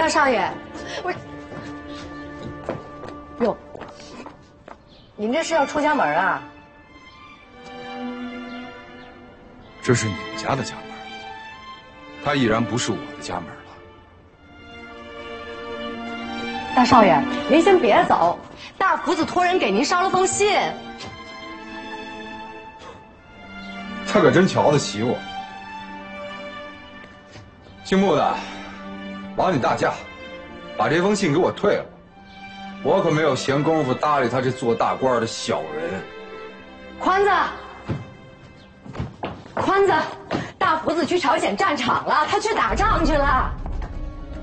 大少爷，哟，您这是要出家门啊？ 这是你们家的家门，它已然不是我的家门了。 大少爷，您先别走，大福子托人给您捎了封信。 他可真瞧得起我。姓穆的，劳你大驾，把这封信给我退了，我可没有闲工夫搭理他这做大官的小人。 宽子，宽子，大福子去朝鲜战场了，他去打仗去了。